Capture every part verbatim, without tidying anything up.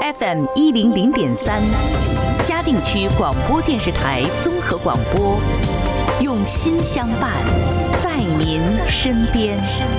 F M 一零零点三，嘉定区广播电视台综合广播，用心相伴，在您身边。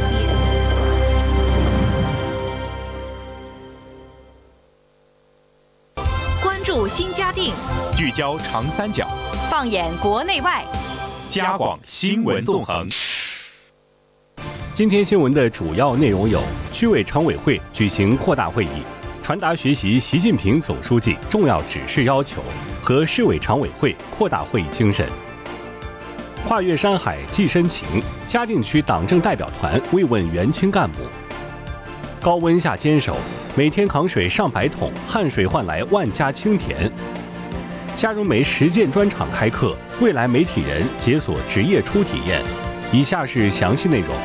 关注新嘉定， 聚焦长三角， 放眼国内外， 嘉广新闻纵横。 今天新闻的主要内容有：区委常委会举行扩大会议，传达学习习近平总书记重要指示要求和市委常委会扩大会议精神。跨越山海寄深情，嘉定区党政代表团慰问元青干部。高温下坚守，每天扛水上百桶，汗水换来万家清甜。嘉荣媒实践专场开课，未来媒体人解锁职业初体验。以下是详细内容。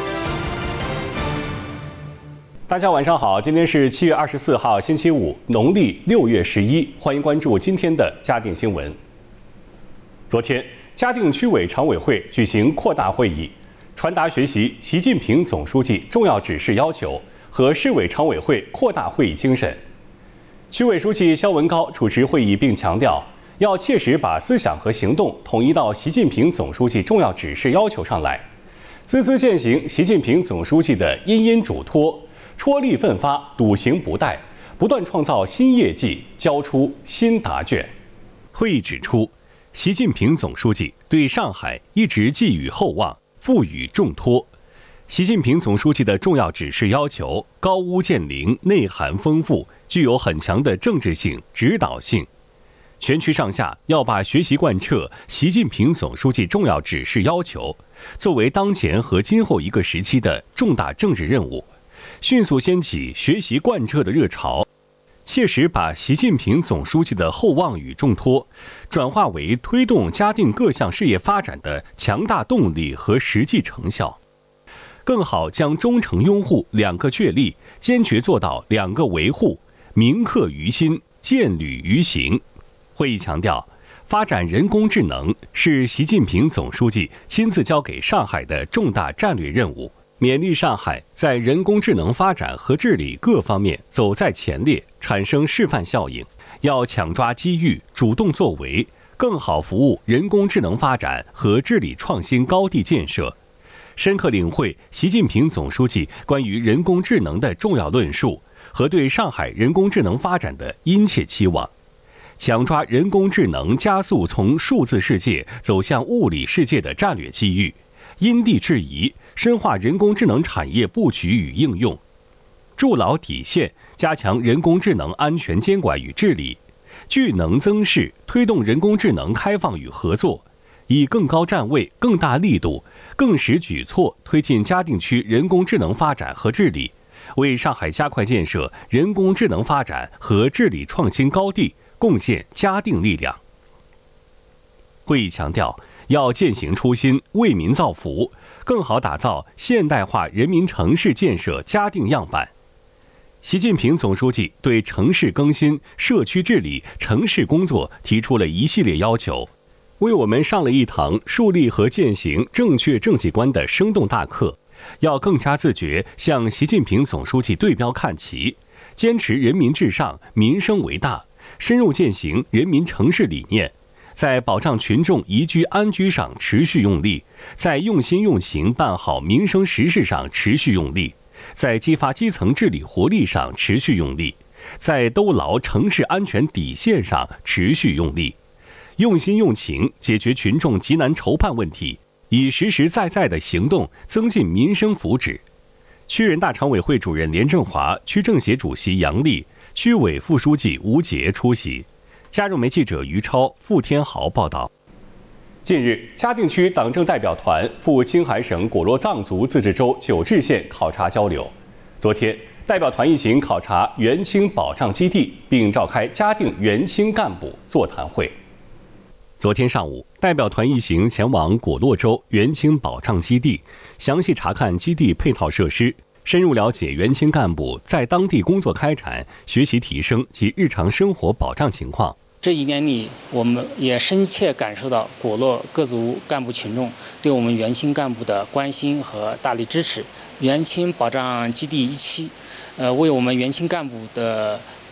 大家晚上好，今天是七月二十四号星期五，农历六月十一，欢迎关注今天的嘉定新闻。昨天，嘉定区委常委会举行扩大会议，传达学习习近平总书记重要指示要求和市委常委会扩大会议精神。区委书记肖文高主持会议并强调，要切实把思想和行动统一到习近平总书记重要指示要求上来，孜孜践行习近平总书记的殷殷嘱托，踔厉奋发，笃行不怠，不断创造新业绩，交出新答卷。会议指出，习近平总书记对上海一直寄予厚望，赋予重托。习近平总书记的重要指示要求高屋建瓴，内涵丰富，具有很强的政治性、指导性。全区上下要把学习贯彻习近平总书记重要指示要求作为当前和今后一个时期的重大政治任务，迅速掀起学习贯彻的热潮，切实把习近平总书记的厚望与重托转化为推动嘉定各项事业发展的强大动力和实际成效，更好将忠诚拥护两个确立坚决做到两个维护，铭刻于心，践履于行。会议强调，发展人工智能是习近平总书记亲自交给上海的重大战略任务，勉励上海在人工智能发展和治理各方面走在前列，产生示范效应。要抢抓机遇，主动作为，更好服务人工智能发展和治理创新高地建设，深刻领会习近平总书记关于人工智能的重要论述和对上海人工智能发展的殷切期望，抢抓人工智能加速从数字世界走向物理世界的战略机遇，因地制宜，深化人工智能产业布局与应用，筑牢底线，加强人工智能安全监管与治理，聚能增势，推动人工智能开放与合作，以更高站位、更大力度、更实举措推进嘉定区人工智能发展和治理，为上海加快建设人工智能发展和治理创新高地贡献嘉定力量。会议强调，要践行初心，为民造福，更好打造现代化人民城市建设嘉定样板。习近平总书记对城市更新、社区治理、城市工作提出了一系列要求，为我们上了一堂树立和践行正确政绩观的生动大课。要更加自觉向习近平总书记对标看齐，坚持人民至上、民生为大，深入践行人民城市理念，在保障群众宜居安居上持续用力，在用心用情办好民生实事上持续用力，在激发基层治理活力上持续用力，在兜牢城市安全底线上持续用力，用心用情解决群众急难愁盼问题，以实实在在的行动增进民生福祉。区人大常委会主任连振华、区政协主席杨丽、区委副书记吴杰出席。嘉荣媒记者于超、付天豪报道。近日，嘉定区党政代表团赴青海省果洛藏族自治州九治县考察交流。昨天，代表团一行考察元青保障基地，并召开嘉定元青干部座谈会。昨天上午，代表团一行前往果洛州元青保障基地，详细查看基地配套设施，深入了解元青干部在当地工作开展、学习提升及日常生活保障情况。 这一年里，我们也深切感受到果洛各族干部群众对我们元青干部的关心和大力支持。元青保障基地一期，呃，为我们元青干部的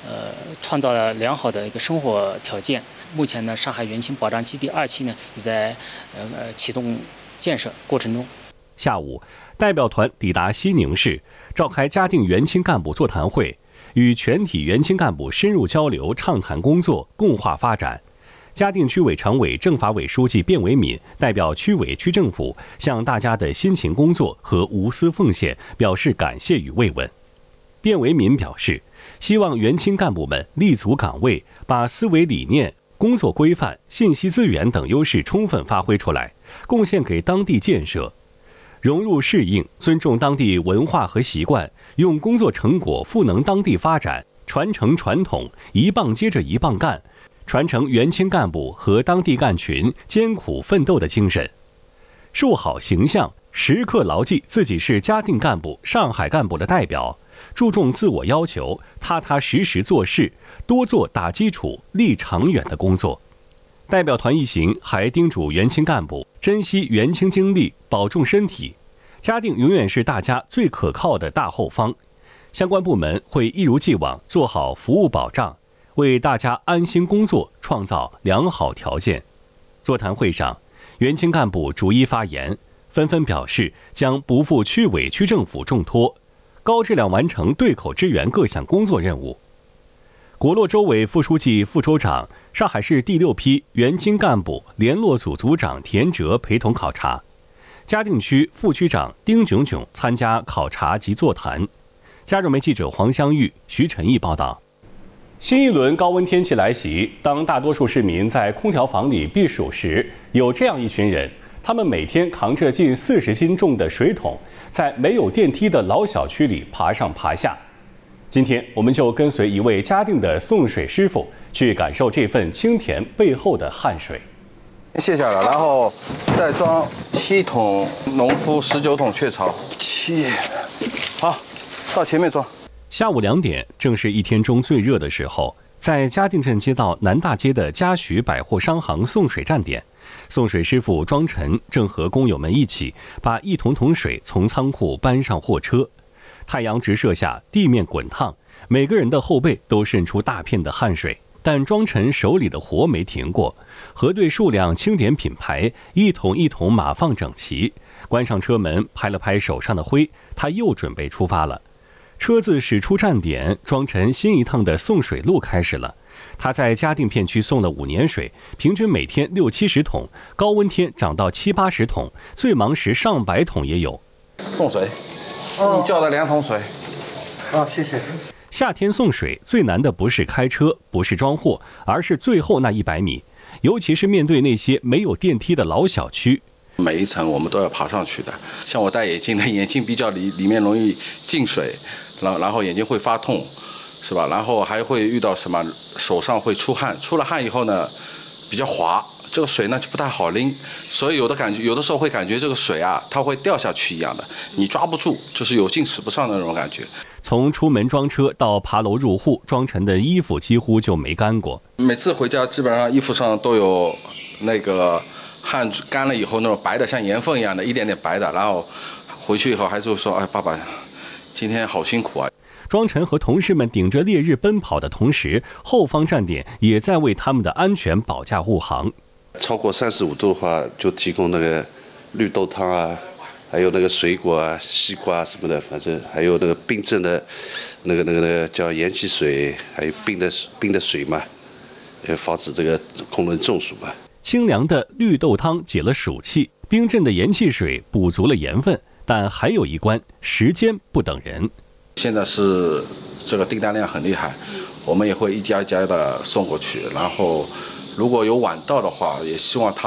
呃创造了良好的一个生活条件。目前呢，上海原青保障基地二期呢也在呃启动建设过程中。 下午，代表团抵达西宁市，召开嘉定原青干部座谈会，与全体原青干部深入交流，畅谈工作，共话发展。嘉定区委常委、政法委书记卞维敏代表区委区政府向大家的辛勤工作和无私奉献表示感谢与慰问。卞维敏表示，希望原青干部们立足岗位，把思维理念、工作规范、信息资源等优势充分发挥出来，贡献给当地建设，融入适应，尊重当地文化和习惯，用工作成果赋能当地发展，传承传统，一棒接着一棒干，传承原青干部和当地干群艰苦奋斗的精神，树好形象，时刻牢记自己是嘉定干部、上海干部的代表，注重自我要求，踏踏实实做事，多做打基础、立长远的工作。代表团一行还叮嘱原青干部珍惜原青精力，保重身体。嘉定永远是大家最可靠的大后方，相关部门会一如既往做好服务保障，为大家安心工作创造良好条件。座谈会上，原青干部逐一发言，纷纷表示将不负区委区政府重托，高质量完成对口支援各项工作任务。国洛州委副书记、副州长、上海市第六批原青干部联络组组长田哲陪同考察，嘉定区副区长丁炯炯参加考察及座谈。加热媒记者黄香玉、徐晨毅报道。新一轮高温天气来袭，当大多数市民在空调房里避暑时，有这样一群人，他们每天扛着近四十斤重的水桶，在没有电梯的老小区里爬上爬下。今天，我们就跟随一位嘉定的送水师傅，去感受这份清甜背后的汗水。 卸下来，然后再装七桶农夫十九桶雀巢，七，好，到前面装。 下午两点，正是一天中最热的时候，在嘉定镇街道南大街的嘉许百货商行送水站点，送水师傅庄晨正和工友们一起把一桶桶水从仓库搬上货车。太阳直射下，地面滚烫，每个人的后背都渗出大片的汗水，但庄晨手里的活没停过，核对数量，清点品牌，一桶一桶码放整齐。关上车门，拍了拍手上的灰，他又准备出发了。车子驶出站点，庄晨新一趟的送水路开始了。他在嘉定片区送了五年水，平均每天六七十桶，高温天涨到七八十桶，最忙时上百桶也有。 送水，你叫的两桶水。 哦，谢谢。 夏天送水最难的不是开车，不是装货，而是最后那一百米，尤其是面对那些没有电梯的老小区。 每一层我们都要爬上去的，像我戴眼镜的，眼镜比较里里面容易进水，然后然后眼睛会发痛，是吧？然后还会遇到什么，手上会出汗，出了汗以后呢，比较滑，这个水呢就不太好拎，所以有的感觉，有的时候会感觉这个水啊，它会掉下去一样的，你抓不住，就是有劲使不上的那种感觉。 从出门装车到爬楼入户，庄晨的衣服几乎就没干过。 每次回家基本上衣服上都有那个汗干了以后那种白的像盐分一样的，一点点白的，然后回去以后还是说，哎，爸爸，今天好辛苦啊。 庄晨和同事们顶着烈日奔跑的同时，后方站点也在为他们的安全保驾护航。 超过三十五度的话，就提供那个绿豆汤啊，还有那个水果啊、西瓜啊什么的，反正还有那个冰镇的，那个那个那个叫盐汽水，还有冰的冰的水嘛，呃，防止这个工人中暑嘛。 清凉的绿豆汤解了暑气，冰镇的盐汽水补足了盐分，但还有一关，时间不等人。 现在是这个订单量很厉害，我们也会一家一家的送过去，然后如果有晚到的话，也希望他